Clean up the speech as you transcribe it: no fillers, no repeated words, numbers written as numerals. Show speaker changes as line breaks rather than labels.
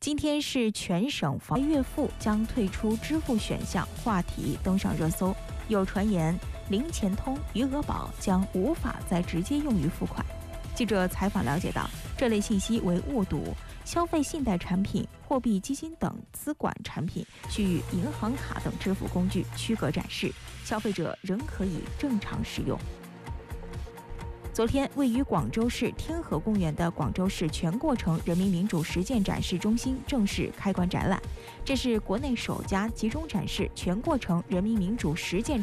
今天是全省房月付将退出支付选项话题登上热搜，有传言零钱通、余额宝将无法再直接用于付款。记者采访了解到，这类信息为误读，消费信贷产品、货币基金等资管产品需与银行卡等支付工具区隔展示，消费者仍可以正常使用。昨天，位于广州市天河公园的广州市全过程人民民主实践展示中心正式开馆展览，这是国内首家集中展示全过程人民民主实践